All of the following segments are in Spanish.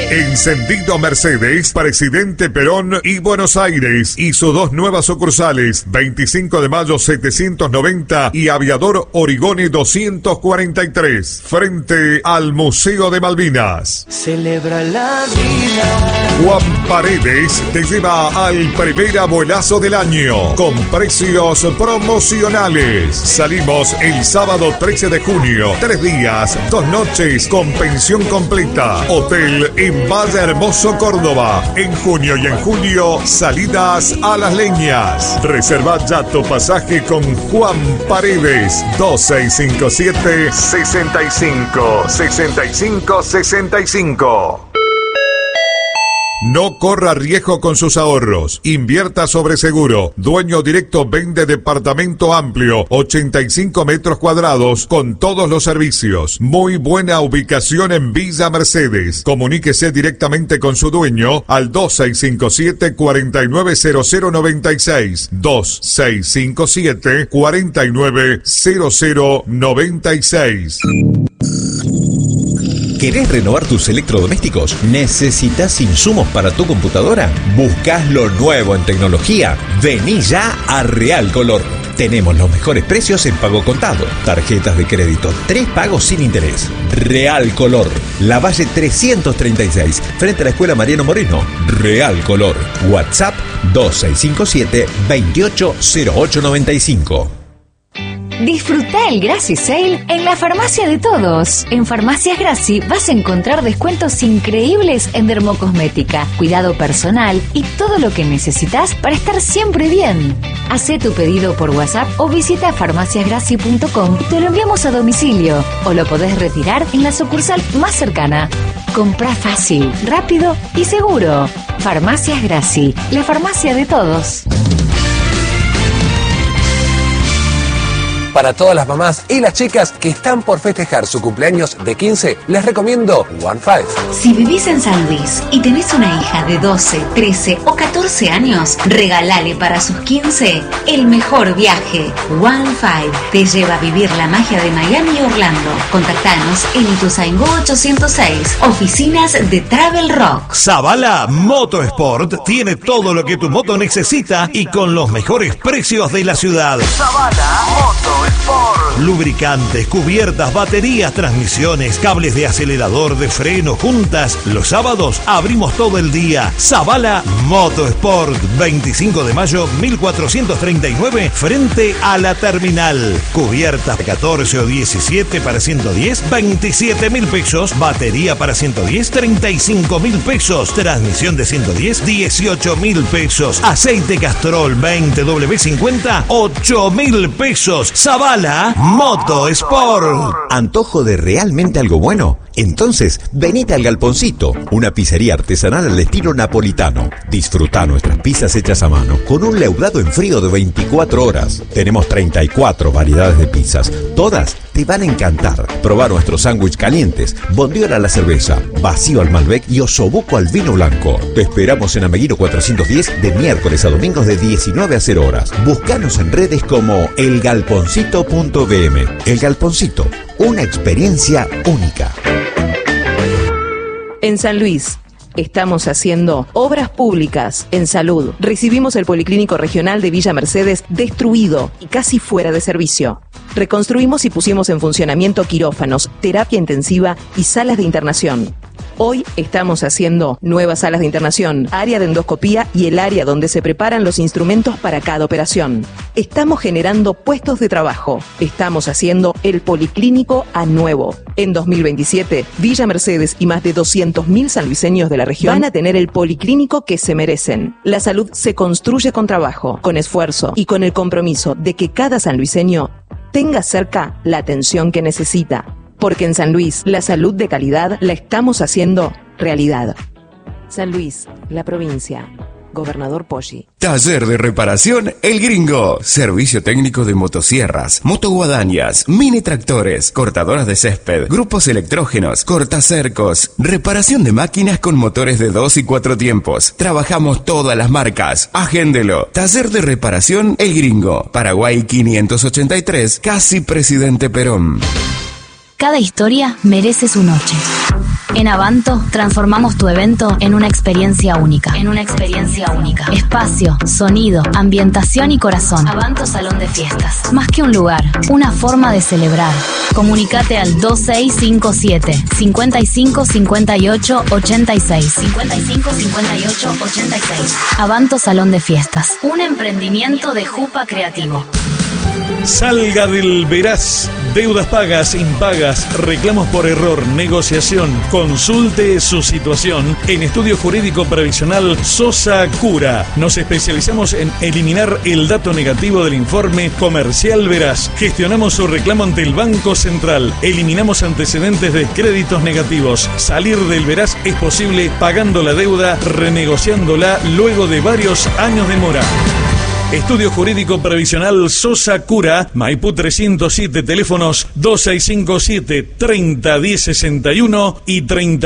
Encendido Mercedes, Presidente Perón y Buenos Aires, y sus dos nuevas sucursales, 25 de mayo 790 y Aviador Origone 243, frente al Museo de Malvinas. Celebra la vida. Juan Paredes te lleva al primer abuelazo del año, con precios promocionales. Salimos el sábado 13 de junio, 3 días, 2 noches, con pensión completa. Hotel en Valle Hermoso, Córdoba. En junio y en julio, salidas a Las Leñas. Reserva ya tu pasaje con Juan Paredes. 2657 65. No corra riesgo con sus ahorros. Invierta sobre seguro. Dueño Directo vende departamento amplio, 85 metros cuadrados, con todos los servicios. Muy buena ubicación en Villa Mercedes. Comuníquese directamente con su dueño al 2657-490096. 2657-490096. ¿Querés renovar tus electrodomésticos? ¿Necesitas insumos para tu computadora? ¿Buscas lo nuevo en tecnología? Vení ya a Real Color. Tenemos los mejores precios en pago contado, tarjetas de crédito, 3 pagos sin interés. Real Color, Lavalle 336, frente a la Escuela Mariano Moreno. Real Color, WhatsApp 2657-280895. Disfruta el Graci Sale en la farmacia de todos. En Farmacias Graci vas a encontrar descuentos increíbles en dermocosmética, cuidado personal y todo lo que necesitas para estar siempre bien. Hacé tu pedido por WhatsApp o visita farmaciasgraci.com y te lo enviamos a domicilio, o lo podés retirar en la sucursal más cercana. Comprá fácil, rápido y seguro. Farmacias Graci, la farmacia de todos. Para todas las mamás y las chicas que están por festejar su cumpleaños de 15, les recomiendo OneFive. Si vivís en San Luis y tenés una hija de 12, 13 o 14 años, regalale para sus 15 el mejor viaje. OneFive te lleva a vivir la magia de Miami y Orlando. Contactanos en Ituzaingó 806, oficinas de Travel Rock. Zavala Motosport tiene todo lo que tu moto necesita y con los mejores precios de la ciudad. Zavala Motosport. Lubricantes, cubiertas, baterías, transmisiones, cables de acelerador, de freno, juntas. Los sábados abrimos todo el día. Zavala Motosport, 25 de mayo 1439, frente a la terminal. Cubiertas 14 o 17 para 110, 27.000 pesos. Batería para 110, 35.000 pesos. Transmisión de 110, 18.000 pesos. Aceite Castrol 20W50, 8.000 pesos. Zavala Motosport. ¿Antojo de realmente algo bueno? Entonces, venite al Galponcito, una pizzería artesanal al estilo napolitano. Disfruta nuestras pizzas hechas a mano, con un leudado en frío de 24 horas. Tenemos 34 variedades de pizzas, todas te van a encantar. Probá nuestros sándwiches calientes, bondiola a la cerveza, vacío al Malbec y osobuco al vino blanco. Te esperamos en Ameguino 410 de miércoles a domingos de 19 a 0 horas. Búscanos en redes como elgalponcito.bm. El Galponcito, una experiencia única. En San Luis estamos haciendo obras públicas en salud. Recibimos el Policlínico Regional de Villa Mercedes destruido y casi fuera de servicio. Reconstruimos y pusimos en funcionamiento quirófanos, terapia intensiva y salas de internación. Hoy estamos haciendo nuevas salas de internación, área de endoscopía y el área donde se preparan los instrumentos para cada operación. Estamos generando puestos de trabajo. Estamos haciendo el Policlínico a nuevo. En 2027, Villa Mercedes y más de 200.000 sanluiseños de la región van a tener el policlínico que se merecen. La salud se construye con trabajo, con esfuerzo y con el compromiso de que cada sanluiseño tenga cerca la atención que necesita. Porque en San Luis, la salud de calidad la estamos haciendo realidad. San Luis, la provincia. Gobernador Poggi. Taller de reparación El Gringo. Servicio técnico de motosierras, motoguadañas, mini tractores, cortadoras de césped, grupos electrógenos, cortacercos, reparación de máquinas con motores de 2 y 4 tiempos. Trabajamos todas las marcas. Agéndelo. Taller de reparación El Gringo. Paraguay 583, casi Presidente Perón. Cada historia merece su noche. En Avanto transformamos tu evento en una experiencia única. Espacio, sonido, ambientación y corazón. Avanto Salón de Fiestas. Más que un lugar, una forma de celebrar. Comunicate al 2657 55 58 86. 55 58 86. Avanto Salón de Fiestas. Un emprendimiento de Jupa Creativo. Salga del Veraz. Deudas pagas, impagas, reclamos por error, negociación. Consulte su situación en Estudio Jurídico Previsional Sosa Cura. Nos especializamos en eliminar el dato negativo del informe comercial Veraz. Gestionamos su reclamo ante el Banco Central. Eliminamos antecedentes de créditos negativos. Salir del Veraz es posible pagando la deuda, renegociándola luego de varios años de mora. Estudio Jurídico Previsional Sosa Cura, Maipú 307, teléfonos 2657-301061 y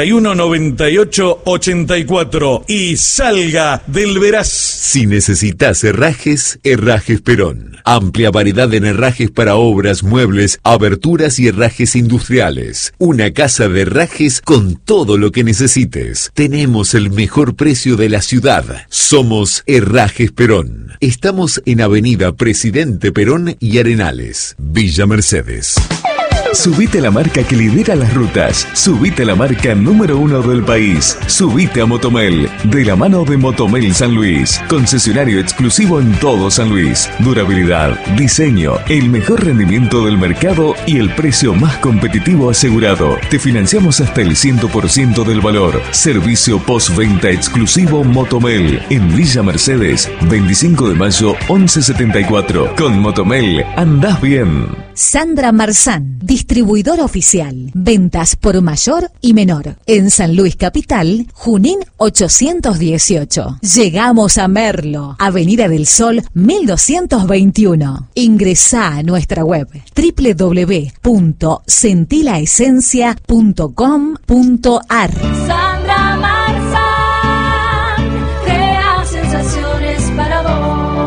3198-84. Y salga del Veraz. Si necesitas herrajes, Herrajes Perón. Amplia variedad en herrajes para obras, muebles, aberturas y herrajes industriales. Una casa de herrajes con todo lo que necesites. Tenemos el mejor precio de la ciudad. Somos Herrajes Perón. Estamos en Avenida Presidente Perón y Arenales, Villa Mercedes. Subite a la marca que lidera las rutas. Subite a la marca número 1 del país. Subite a Motomel, de la mano de Motomel San Luis. Concesionario exclusivo en todo San Luis. Durabilidad, diseño, el mejor rendimiento del mercado y el precio más competitivo asegurado. Te financiamos hasta el 100% del valor. Servicio postventa exclusivo Motomel. En Villa Mercedes, 25 de mayo, 1174. Con Motomel, andás bien. Sandra Marzán, distribuidor oficial. Ventas por mayor y menor. En San Luis Capital, Junín 818. Llegamos a Merlo, Avenida del Sol 1221. Ingresá a nuestra web www.sentilaesencia.com.ar. Sandra Marzán, crea sensaciones para vos.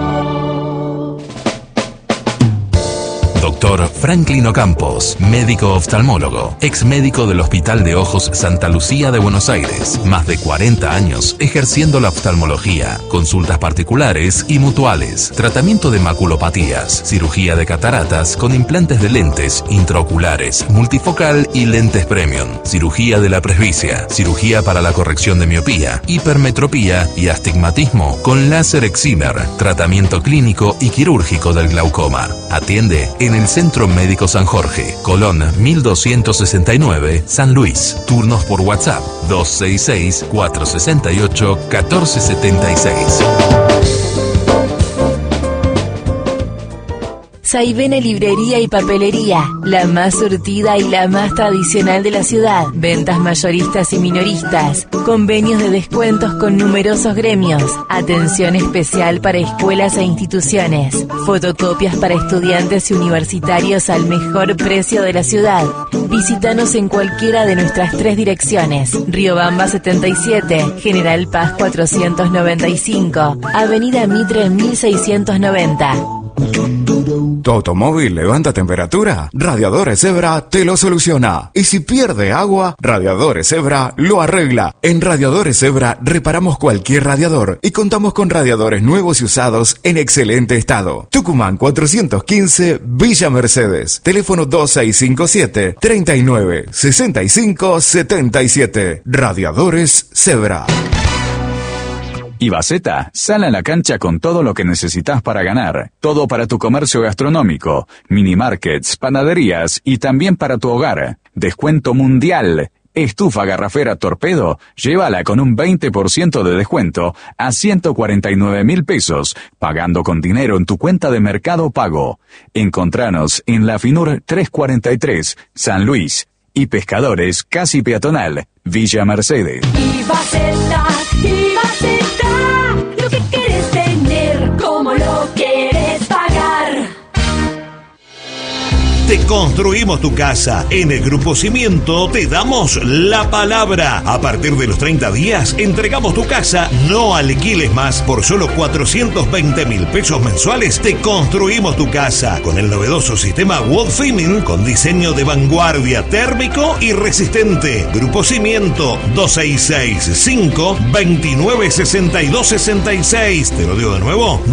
Doctor Franklin Ocampos, médico oftalmólogo, ex médico del Hospital de Ojos Santa Lucía de Buenos Aires, más de 40 años ejerciendo la oftalmología, consultas particulares y mutuales, tratamiento de maculopatías, cirugía de cataratas con implantes de lentes intraoculares, multifocal y lentes premium, cirugía de la presbicia, cirugía para la corrección de miopía, hipermetropía y astigmatismo con láser excimer, tratamiento clínico y quirúrgico del glaucoma. Atiende en el Centro Médico San Jorge, Colón 1269, San Luis. Turnos por WhatsApp 266-468-1476. Saibene Librería y Papelería, la más surtida y la más tradicional de la ciudad. Ventas mayoristas y minoristas, convenios de descuentos con numerosos gremios, atención especial para escuelas e instituciones, fotocopias para estudiantes y universitarios al mejor precio de la ciudad. Visítanos en cualquiera de nuestras 3 direcciones: Riobamba 77, General Paz 495, Avenida Mitre 1690. ¿Tu automóvil levanta temperatura? Radiadores Zebra te lo soluciona. Y si pierde agua, Radiadores Zebra lo arregla. En Radiadores Zebra reparamos cualquier radiador y contamos con radiadores nuevos y usados en excelente estado. Tucumán 415, Villa Mercedes. Teléfono 2657 39 65 77. Radiadores Zebra. Ibaceta, sal a la cancha con todo lo que necesitas para ganar. Todo para tu comercio gastronómico, mini markets, panaderías y también para tu hogar. Descuento mundial. Estufa garrafera Torpedo, llévala con un 20% de descuento a 149.000 pesos, pagando con dinero en tu cuenta de Mercado Pago. Encontranos en la Finur 343, San Luis. Y Pescadores, casi peatonal, Villa Mercedes. Ibaceta, Ibaceta, lo que quieres tener, como lo quieres pagar. Te construimos tu casa. En el Grupo Cimiento te damos la palabra. A partir de los 30 días, entregamos tu casa. No alquiles más. Por solo 420.000 pesos mensuales, te construimos tu casa. Con el novedoso sistema Woodfilming, con diseño de vanguardia, térmico y resistente. Grupo Cimiento, 2665-296266. Te lo digo de nuevo,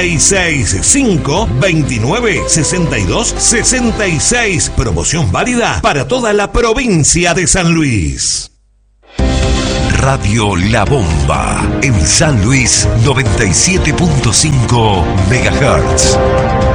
2665-296266. Promoción válida para toda la provincia de San Luis. Radio La Bomba en San Luis 97.5 MHz.